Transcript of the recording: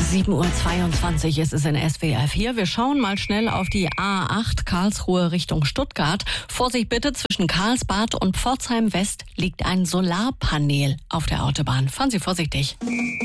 7:22 Uhr ist es in SWR 4. Wir schauen mal schnell auf die A8 Karlsruhe Richtung Stuttgart. Vorsicht bitte, zwischen Karlsbad und Pforzheim West liegt ein Solarpanel auf der Autobahn. Fahren Sie vorsichtig.